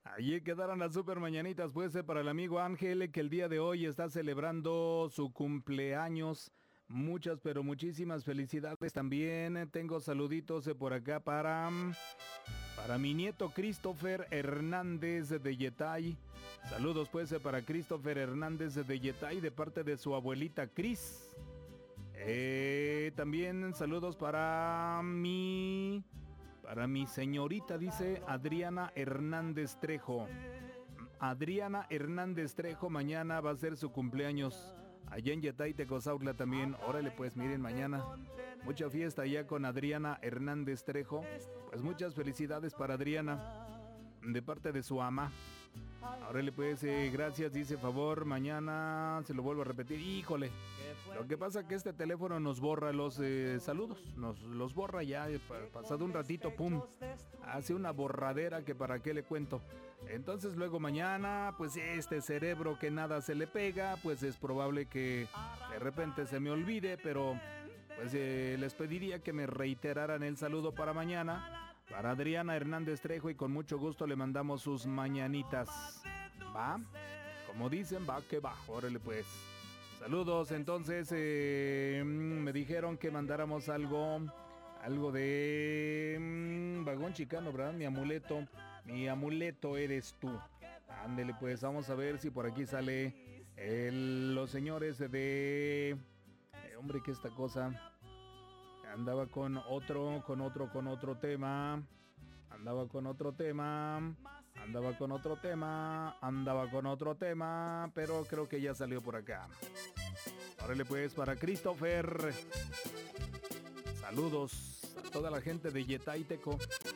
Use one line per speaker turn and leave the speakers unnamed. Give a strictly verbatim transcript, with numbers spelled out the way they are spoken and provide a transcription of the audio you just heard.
Allí quedaron las super mañanitas, pues, eh, para el amigo Ángel, que el día de hoy está celebrando su cumpleaños. Muchas, pero muchísimas felicidades también. Eh, Tengo saluditos eh, por acá para, mm, para mi nieto Christopher Hernández de Yetay. Saludos, pues, eh, para Christopher Hernández de Yetay de parte de su abuelita Cris. Eh, también saludos para mi... Para mi señorita, dice Adriana Hernández Trejo. Adriana Hernández Trejo, mañana va a ser su cumpleaños. Allá en Yetay, Tecozautla también. Órale, pues miren, mañana mucha fiesta allá con Adriana Hernández Trejo. Pues muchas felicidades para Adriana, de parte de su ama. Órale, pues, eh, gracias, dice favor, mañana se lo vuelvo a repetir. Híjole, lo que pasa es que este teléfono nos borra los eh, saludos, nos los borra ya, eh, pa- pasado un ratito, pum, hace una borradera que para qué le cuento. Entonces luego mañana, pues este cerebro que nada se le pega, pues es probable que de repente se me olvide, pero pues eh, les pediría que me reiteraran el saludo para mañana. Para Adriana Hernández Trejo y con mucho gusto le mandamos sus mañanitas. ¿Va? Como dicen, va que va. Órale pues. Saludos, entonces eh, mm, me dijeron que mandáramos algo, algo de mm, Vagón Chicano, ¿verdad? Mi amuleto, mi amuleto eres tú. Ándele pues, vamos a ver si por aquí sale el- los señores de... eh, hombre, ¿qué esta cosa? Andaba con otro, con otro, con otro tema. Andaba con otro tema. Andaba con otro tema. Andaba con otro tema. Pero creo que ya salió por acá. Órale pues para Christopher. Saludos a toda la gente de Yetay Teco.